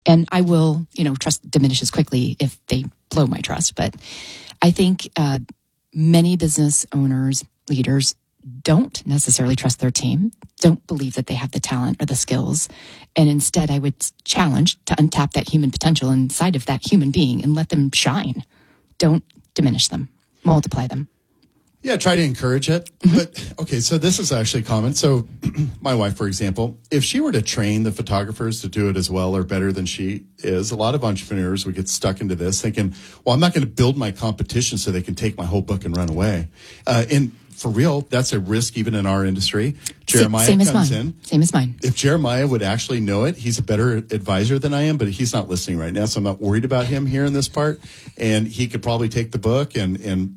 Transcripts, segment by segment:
And I will, trust diminishes quickly if they blow my trust. But I think many business owners, leaders, don't necessarily trust their team, don't believe that they have the talent or the skills. And instead, I would challenge to untap that human potential inside of that human being and let them shine. Don't diminish them, multiply them. Yeah, try to encourage it. But, okay, so this is actually common. So my wife, for example, if she were to train the photographers to do it as well or better than she is, a lot of entrepreneurs would get stuck into this thinking, well, I'm not going to build my competition so they can take my whole book and run away. And for real, that's a risk even in our industry. Jeremiah comes in. Same as mine. If Jeremiah would actually know it, he's a better advisor than I am, but he's not listening right now, so I'm not worried about him here in this part. And he could probably take the book, and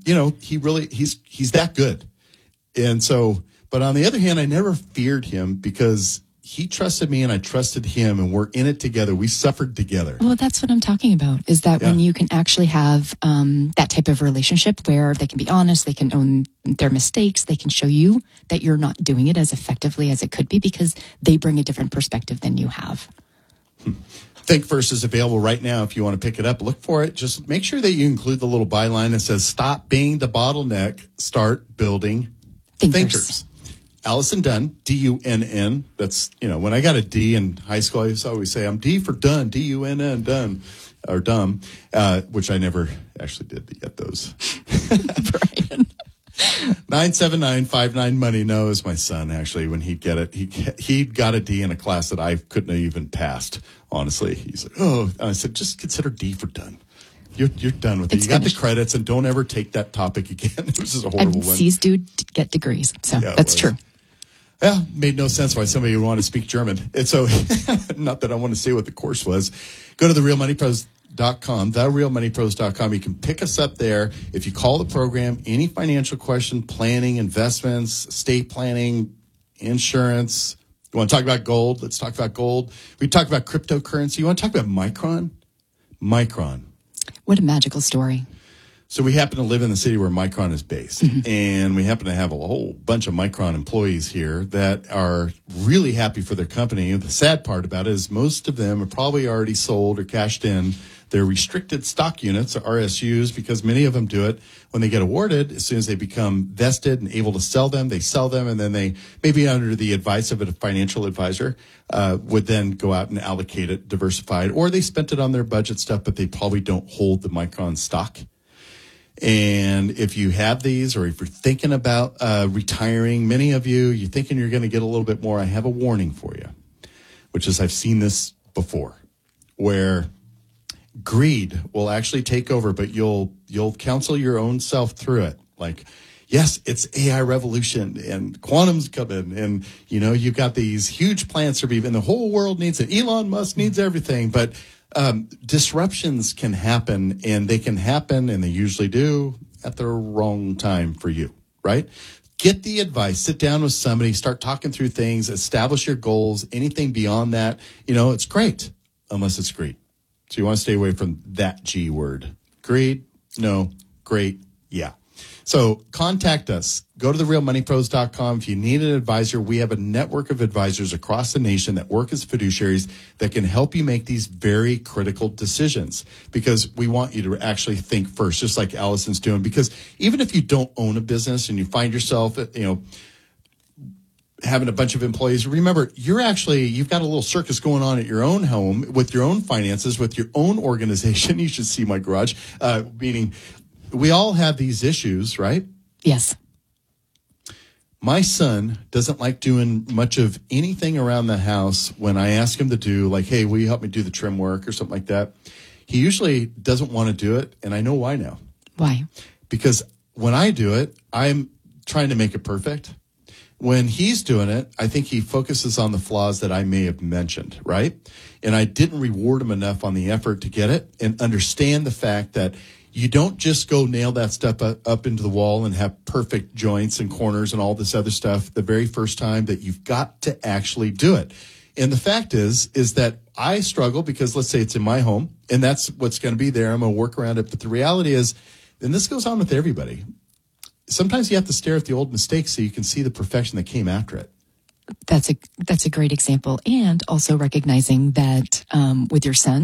he's that good. And so, but on the other hand, I never feared him because he trusted me and I trusted him, and we're in it together. We suffered together. Well, that's what I'm talking about, is that when you can actually have that type of relationship where they can be honest, they can own their mistakes, they can show you that you're not doing it as effectively as it could be because they bring a different perspective than you have. Think First is available right now. If you want to pick it up, look for it. Just make sure that you include the little byline that says, stop being the bottleneck, start building thinkers. Allison Dunn, D-U-N-N. That's, when I got a D in high school, I used to always say, I'm D for done, D-U-N-N, done, or dumb, which I never actually did get those. Brian. 97959-MONEY. No, it was my son, actually, when he'd get it. He got a D in a class that I couldn't have even passed, honestly. He's like, oh, I said, just consider D for done. You're done with it. You got the credits, and don't ever take that topic again. This is a horrible one. C's do get degrees, so that's true. Yeah, made no sense why somebody would want to speak German. And so, not that I want to say what the course was. Go to therealmoneypros.com, therealmoneypros.com. You can pick us up there. If you call the program, any financial question, planning, investments, estate planning, insurance. You want to talk about gold? Let's talk about gold. We talk about cryptocurrency. You want to talk about Micron? Micron. What a magical story. So we happen to live in the city where Micron is based, and we happen to have a whole bunch of Micron employees here that are really happy for their company. The sad part about it is most of them are probably already sold or cashed in their restricted stock units, or RSUs, because many of them do it when they get awarded. As soon as they become vested and able to sell them, they sell them, and then they, maybe under the advice of a financial advisor, would then go out and allocate it diversified, or they spent it on their budget stuff, but they probably don't hold the Micron stock. And if you have these, or if you're thinking about retiring, many of you, you're thinking you're going to get a little bit more, I have a warning for you, which is I've seen this before, where greed will actually take over, but you'll counsel your own self through it. Like, yes, it's AI revolution and quantum's coming, and you've got these huge plans to be, and the whole world needs it. Elon Musk needs everything, but disruptions can happen, and they can happen, and they usually do, at the wrong time for you, right? Get the advice, sit down with somebody, start talking through things, establish your goals. Anything beyond that, it's great, unless it's greed. So you want to stay away from that G word. Greed, no. Great, yeah. So contact us. Go to therealmoneypros.com. If you need an advisor, we have a network of advisors across the nation that work as fiduciaries that can help you make these very critical decisions, because we want you to actually think first, just like Allison's doing. Because even if you don't own a business and you find yourself, having a bunch of employees, remember, you've got a little circus going on at your own home with your own finances, with your own organization. You should see my garage, meaning we all have these issues, right? Yes. My son doesn't like doing much of anything around the house when I ask him to do, like, hey, will you help me do the trim work or something like that? He usually doesn't want to do it, and I know why now. Why? Because when I do it, I'm trying to make it perfect. When he's doing it, I think he focuses on the flaws that I may have mentioned, right? And I didn't reward him enough on the effort to get it and understand the fact that you don't just go nail that stuff up into the wall and have perfect joints and corners and all this other stuff the very first time. That you've got to actually do it. And the fact is that I struggle because, let's say it's in my home, and that's what's going to be there. I'm going to work around it. But the reality is, and this goes on with everybody, sometimes you have to stare at the old mistakes so you can see the perfection that came after it. That's a great example. And also recognizing that with your son,